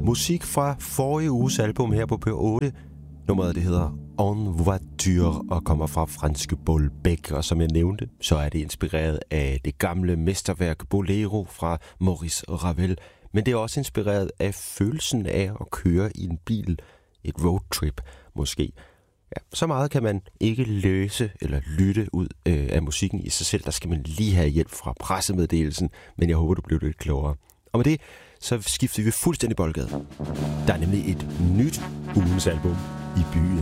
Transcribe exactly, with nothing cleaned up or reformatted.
Musik fra forrige uges album her på P otte. Nummeret det hedder En Voiture og kommer fra franske Bolbec. Og som jeg nævnte, så er det inspireret af det gamle mesterværk Bolero fra Maurice Ravel. Men det er også inspireret af følelsen af at køre i en bil. Et roadtrip måske. Ja, så meget kan man ikke læse eller lytte ud øh, af musikken i sig selv. Der skal man lige have hjælp fra pressemeddelelsen. Men jeg håber, du bliver lidt klogere. Og med det, så skifter vi fuldstændig boldgade. Der er nemlig et nyt ugens album i byen.